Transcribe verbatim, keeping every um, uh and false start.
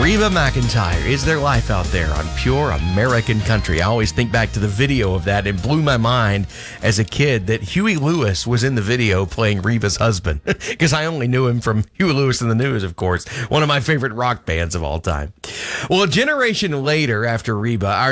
Reba McEntire, Is There Life Out There on Pure American Country. I always think back to the video of that. It blew my mind as a kid that Huey Lewis was in the video playing Reba's husband, because I only knew him from Huey Lewis and the News, of course, one of my favorite rock bands of all time. Well, a generation later after Reba, our